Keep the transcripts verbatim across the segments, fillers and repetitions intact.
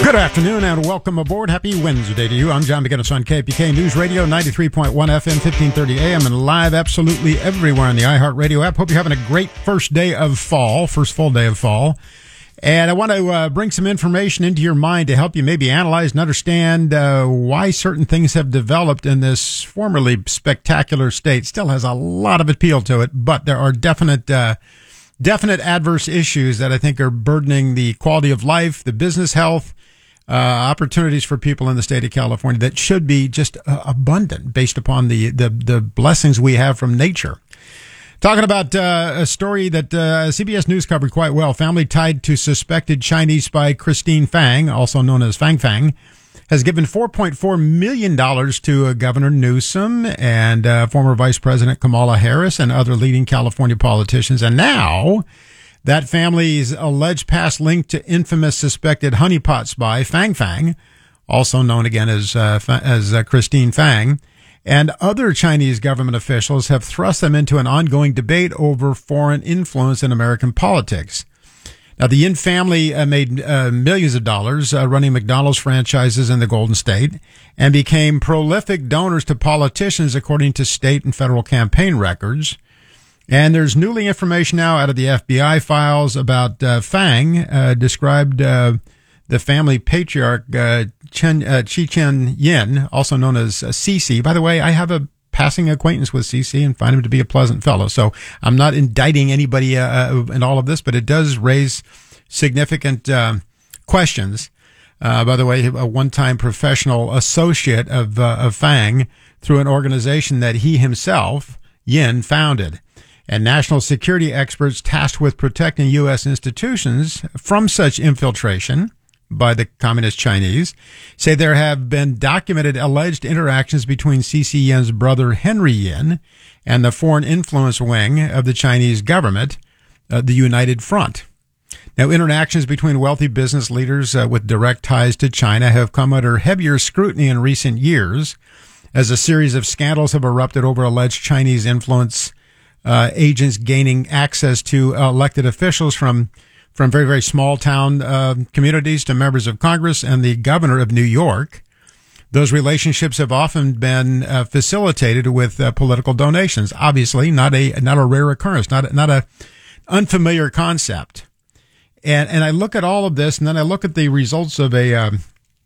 Good afternoon and welcome aboard. Happy Wednesday to you. I'm John McGinnis on K P K News Radio, ninety-three point one F M, fifteen thirty A M, and live absolutely everywhere on the iHeartRadio app. Hope you're having a great first day of fall, first full day of fall. And I want to uh, bring some information into your mind to help you maybe analyze and understand uh, why certain things have developed in this formerly spectacular state. Still has a lot of appeal to it, but there are definite uh, definite adverse issues that I think are burdening the quality of life, the business health, uh, opportunities for people in the state of California that should be just uh, abundant based upon the, the, the blessings we have from nature. Talking about uh, a story that uh, C B S News covered quite well. Family tied to suspected Chinese spy Christine Fang, also known as Fang Fang, has given four point four million dollars to uh, Governor Newsom and uh, former Vice President Kamala Harris and other leading California politicians. And now that family's alleged past link to infamous suspected honeypot spy Fang Fang, also known again as, uh, as uh, Christine Fang, and other Chinese government officials have thrust them into an ongoing debate over foreign influence in American politics. Now, the Yin family uh, made uh, millions of dollars uh, running McDonald's franchises in the Golden State and became prolific donors to politicians, according to state and federal campaign records. And there's newly information now out of the F B I files about uh, Fang, uh, described uh, the family patriarch, uh, Chen, uh, Chi Chen Yin, also known as uh, C C. By the way, I have a passing acquaintance with C C and find him to be a pleasant fellow. So I'm not indicting anybody uh, in all of this, but it does raise significant uh, questions. Uh, by the way, a one-time professional associate of, uh, of Fang through an organization that he himself, Yin, founded. And national security experts tasked with protecting U S institutions from such infiltration by the Communist Chinese say there have been documented alleged interactions between C C Yin's brother Henry Yin and the foreign influence wing of the Chinese government, uh, the United Front. Now, interactions between wealthy business leaders uh, with direct ties to China have come under heavier scrutiny in recent years as a series of scandals have erupted over alleged Chinese influence uh, agents gaining access to uh, elected officials from from very, very small town uh, communities to members of Congress and the governor of New York. Those relationships have often been uh, facilitated with uh, political donations. Obviously, not a not a rare occurrence, not not a unfamiliar concept. And and I look at all of this, and then I look at the results of a um,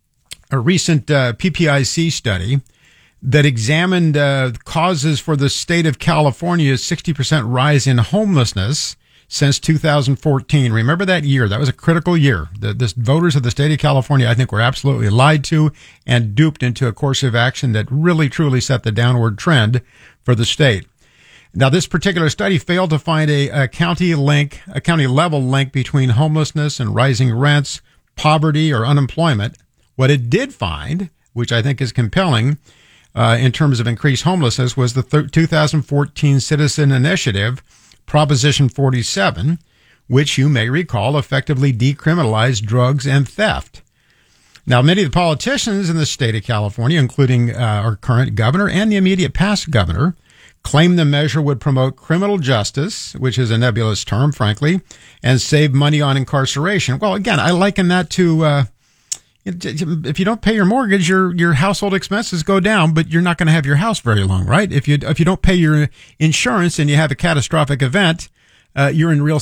a recent uh, P P I C study that examined uh, causes for the state of California's sixty percent rise in homelessness since two thousand fourteen. Remember that year? That was a critical year. The, the voters of the state of California, I think, were absolutely lied to and duped into a course of action that really, truly set the downward trend for the state. Now, this particular study failed to find a, a county link, a county level link between homelessness and rising rents, poverty, or unemployment. What it did find, which I think is compelling uh, in terms of increased homelessness, was the th- two thousand fourteen Citizen Initiative, Proposition forty-seven, which you may recall effectively decriminalized drugs and theft. Now, many of the politicians in the state of California, including uh, our current governor and the immediate past governor, claim the measure would promote criminal justice, which is a nebulous term, frankly, and save money on incarceration. Well, again, I liken that to uh, if you don't pay your mortgage, your your household expenses go down, but you're not going to have your house very long, right? If you if you don't pay your insurance and you have a catastrophic event, uh, you're in real